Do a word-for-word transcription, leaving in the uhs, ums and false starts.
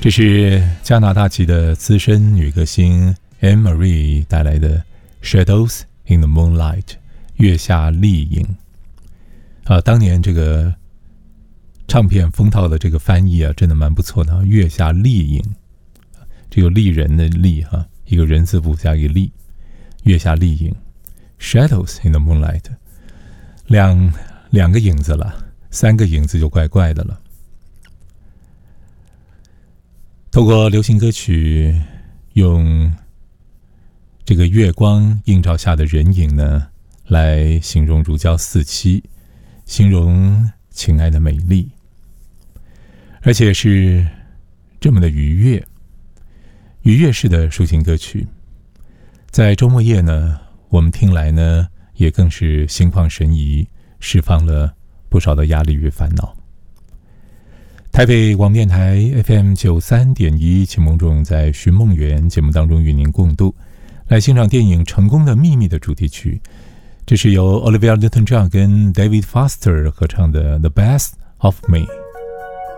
这是加拿大籍的资深女歌星 Anne-Marie 带来的 Shadows in the Moonlight 月下丽影。啊，当年这个唱片封套的这个翻译啊，真的蛮不错的。月下丽影，这个丽人的丽哈、啊，一个人字部加一个丽，月下丽影 Shadows in the Moonlight， 两两个影子了，三个影子就怪怪的了。透过流行歌曲，用这个月光映照下的人影呢，来形容如胶似漆，形容情爱的美丽，而且是这么的愉悦，愉悦式的抒情歌曲，在周末夜呢，我们听来呢，也更是心旷神怡，释放了不少的压力与烦恼。台北广播电台 F M 九十三点一，秦梦仲在寻梦园节目当中与您共度，来欣赏电影《成功的秘密》的主题曲。这是由 Olivia Newton-John 跟 David Foster 合唱的《The Best of Me》。